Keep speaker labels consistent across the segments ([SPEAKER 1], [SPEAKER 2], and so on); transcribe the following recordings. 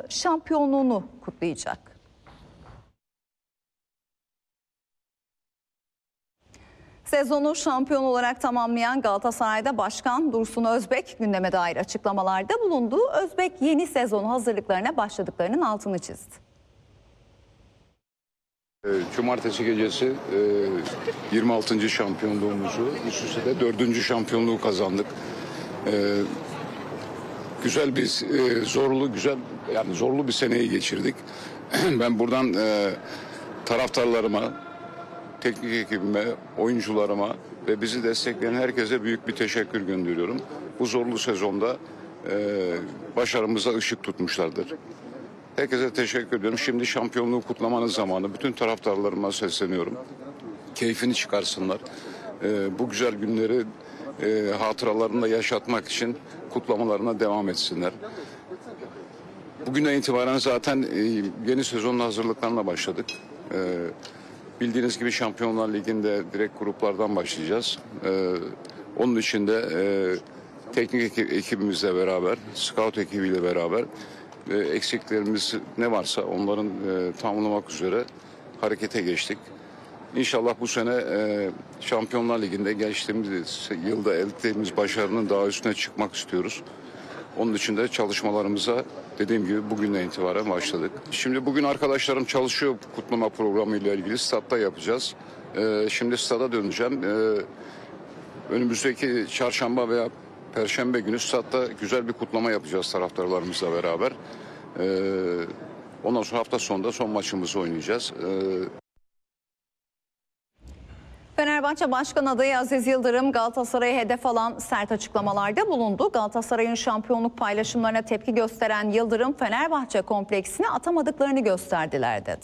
[SPEAKER 1] şampiyonluğunu kutlayacak. Sezonu şampiyon olarak tamamlayan Galatasaray'da Başkan Dursun Özbek gündeme dair açıklamalarda bulundu. Özbek yeni sezon hazırlıklarına başladıklarının altını çizdi.
[SPEAKER 2] Cumartesi gecesi 26. şampiyonluğumuzu, üst üste de 4. şampiyonluğu kazandık. Güzel bir zorlu bir seneyi geçirdik. Ben buradan taraftarlarıma, teknik ekibime, oyuncularıma ve bizi destekleyen herkese büyük bir teşekkür gönderiyorum. Bu zorlu sezonda başarımıza ışık tutmuşlardır. Herkese teşekkür ediyorum. Şimdi şampiyonluğu kutlamanın zamanı. Bütün taraftarlarıma sesleniyorum. Keyfini çıkarsınlar. Bu güzel günleri hatıralarında yaşatmak için kutlamalarına devam etsinler. Bugünden itibaren zaten yeni sezonun hazırlıklarına başladık. Bildiğiniz gibi Şampiyonlar Ligi'nde direkt gruplardan başlayacağız. Onun için de teknik ekibimizle beraber, scout ekibiyle beraber eksiklerimiz ne varsa onların tamamlamak üzere harekete geçtik. İnşallah bu sene Şampiyonlar Ligi'nde geçtiğimiz yılda elde ettiğimiz başarının daha üstüne çıkmak istiyoruz. Onun için de çalışmalarımıza dediğim gibi bugünden itibaren başladık. Şimdi bugün arkadaşlarım çalışıyor kutlama programıyla ilgili. Statta yapacağız. Şimdi stada döneceğim. Önümüzdeki çarşamba veya perşembe günü statta güzel bir kutlama yapacağız taraftarlarımızla beraber. Ondan sonra hafta sonunda son maçımızı oynayacağız.
[SPEAKER 1] Fenerbahçe Başkan adayı Aziz Yıldırım Galatasaray'a hedef alan sert açıklamalarda bulundu. Galatasaray'ın şampiyonluk paylaşımlarına tepki gösteren Yıldırım, Fenerbahçe kompleksini atamadıklarını gösterdiler dedi.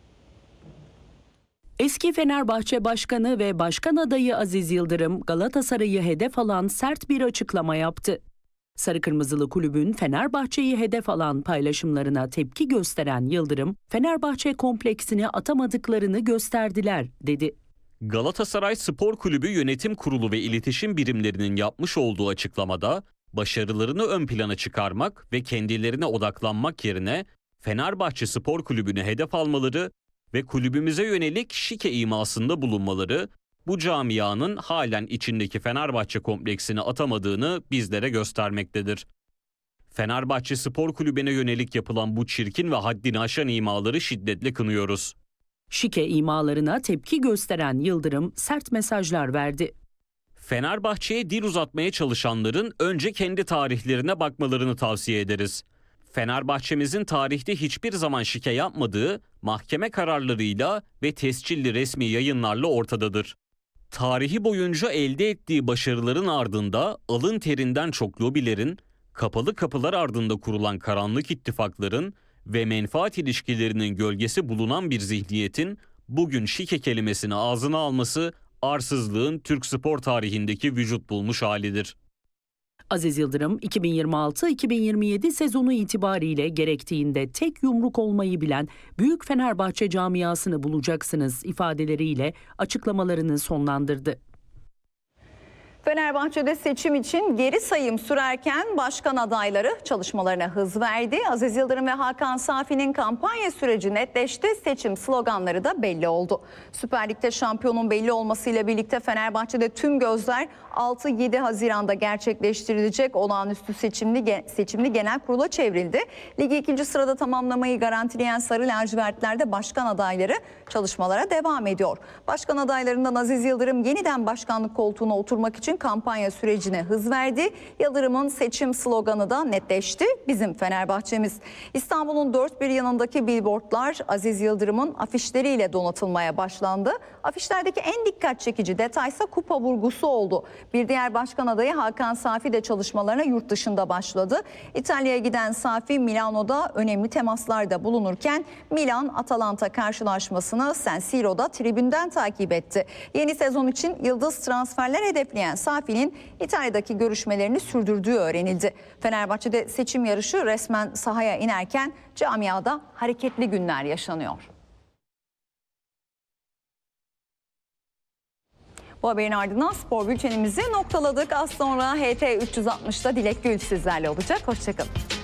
[SPEAKER 3] Eski Fenerbahçe Başkanı ve Başkan adayı Aziz Yıldırım Galatasaray'ı hedef alan sert bir açıklama yaptı. Sarı Kırmızılı kulübün Fenerbahçe'yi hedef alan paylaşımlarına tepki gösteren Yıldırım, Fenerbahçe kompleksini atamadıklarını gösterdiler dedi.
[SPEAKER 4] Galatasaray Spor Kulübü Yönetim Kurulu ve iletişim birimlerinin yapmış olduğu açıklamada başarılarını ön plana çıkarmak ve kendilerine odaklanmak yerine Fenerbahçe Spor Kulübü'nü hedef almaları ve kulübümüze yönelik şike imasında bulunmaları bu camianın halen içindeki Fenerbahçe kompleksini atamadığını bizlere göstermektedir. Fenerbahçe Spor Kulübü'ne yönelik yapılan bu çirkin ve haddini aşan imaları şiddetle kınıyoruz.
[SPEAKER 3] Şike imalarına tepki gösteren Yıldırım sert mesajlar verdi.
[SPEAKER 4] Fenerbahçe'ye dil uzatmaya çalışanların önce kendi tarihlerine bakmalarını tavsiye ederiz. Fenerbahçe'mizin tarihte hiçbir zaman şike yapmadığı mahkeme kararlarıyla ve tescilli resmi yayınlarla ortadadır. Tarihi boyunca elde ettiği başarıların ardında alın terinden çok lobilerin, kapalı kapılar ardında kurulan karanlık ittifakların ve menfaat ilişkilerinin gölgesi bulunan bir zihniyetin bugün şike kelimesini ağzına alması arsızlığın Türk spor tarihindeki vücut bulmuş halidir.
[SPEAKER 3] Aziz Yıldırım 2026-2027 sezonu itibariyle gerektiğinde tek yumruk olmayı bilen büyük Fenerbahçe camiasını bulacaksınız ifadeleriyle açıklamalarını sonlandırdı.
[SPEAKER 1] Fenerbahçe'de seçim için geri sayım sürerken başkan adayları çalışmalarına hız verdi. Aziz Yıldırım ve Hakan Safi'nin kampanya süreci netleşti. Seçim sloganları da belli oldu. Süper Lig'de şampiyonun belli olmasıyla birlikte Fenerbahçe'de tüm gözler 6-7 Haziran'da gerçekleştirilecek olağanüstü seçimli genel kurula çevrildi. Ligi 2. sırada tamamlamayı garantileyen Sarı Lacivertler'de başkan adayları çalışmalara devam ediyor. Başkan adaylarından Aziz Yıldırım yeniden başkanlık koltuğuna oturmak için kampanya sürecine hız verdi. Yıldırım'ın seçim sloganı da netleşti. Bizim Fenerbahçemiz. İstanbul'un dört bir yanındaki billboardlar Aziz Yıldırım'ın afişleriyle donatılmaya başlandı. Afişlerdeki en dikkat çekici detaysa kupa vurgusu oldu. Bir diğer başkan adayı Hakan Safi de çalışmalarına yurt dışında başladı. İtalya'ya giden Safi, Milano'da önemli temaslarda bulunurken Milan-Atalanta karşılaşmasını San Siro'da tribünden takip etti. Yeni sezon için yıldız transferler hedefleyen Safi'nin İtalya'daki görüşmelerini sürdürdüğü öğrenildi. Fenerbahçe'de seçim yarışı resmen sahaya inerken camiada hareketli günler yaşanıyor. Bu haberin ardından spor bültenimizi noktaladık. Az sonra HT 360'da Dilek Gül sizlerle olacak. Hoşçakalın.